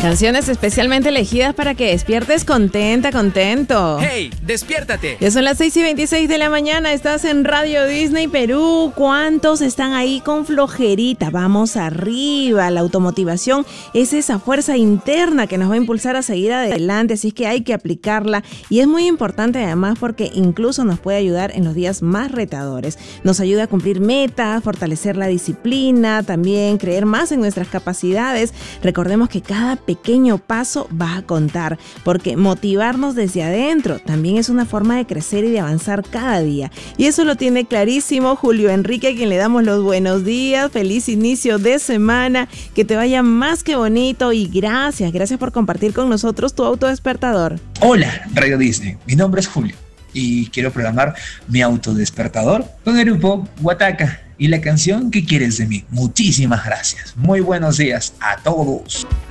Canciones especialmente elegidas para que despiertes contenta, contento. ¡Hey! ¡Despiértate! Ya son las 6:26 de la mañana, estás en Radio Disney Perú. ¿Cuántos están ahí con flojerita? Vamos arriba, la automotivación es esa fuerza interna que nos va a impulsar a seguir adelante, así es que hay que aplicarla y es muy importante además porque incluso nos puede ayudar en los días más retadores. Nos ayuda a cumplir metas, fortalecer la disciplina, también creer más en nuestras capacidades. Recordemos que cada pequeño paso va a contar, porque motivarnos desde adentro también es una forma de crecer y de avanzar cada día. Y eso lo tiene clarísimo Julio Enrique, a quien le damos los buenos días, feliz inicio de semana, que te vaya más que bonito y gracias por compartir con nosotros tu autodespertador. Hola, Radio Disney, mi nombre es Julio y quiero programar mi autodespertador con el grupo Guataca y la canción ¿Qué quieres de mí? Muchísimas gracias, muy buenos días a todos.